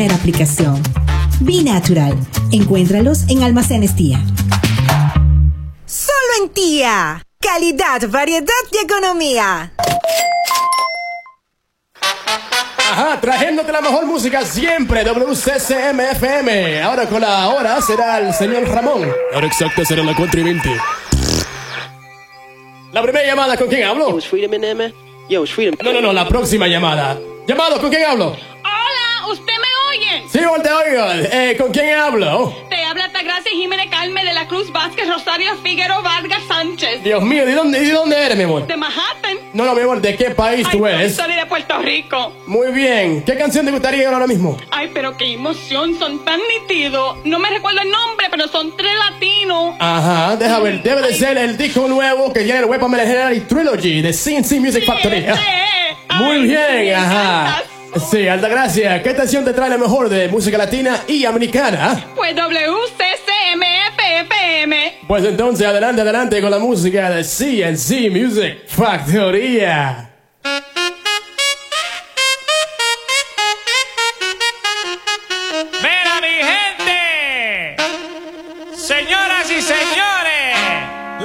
Aplicación. Be Natural. Encuéntralos en Almacenes Tía. Solo en Tía. Calidad, variedad y economía. Ajá, trayéndote la mejor música siempre, WCCM-FM. Ahora con la hora será el señor Ramón. La hora exacta será la 4:20. La primera llamada, ¿con quién hablo? No, la próxima llamada. Llamado, ¿con quién hablo? Hola, ¿usted me oye? Sí, te oigo. ¿Con quién hablo? Te habla Tagracia Jiménez Calme de la Cruz Vázquez Rosario Figueroa Vargas Sánchez. Dios mío, ¿de dónde eres, mi amor? De Manhattan. No, mi amor, ¿de qué país tú eres? Soy de Puerto Rico. Muy bien. ¿Qué canción te gustaría ahora mismo? Ay, pero qué emoción, son tan nítidos. No me recuerdo el nombre, pero son 3 latinos. Ajá, deja ver, debe de ser el disco nuevo que tiene el Weapon Legendary Trilogy de CNC Music Factory. Muy bien, ajá. Sí, Altagracia, ¿qué canción te trae la mejor de música latina y americana? Pues WCCM-FM. Pues entonces, adelante con la música de CNC Music Factoría. ¡Mira, mi gente! Señoras y señores,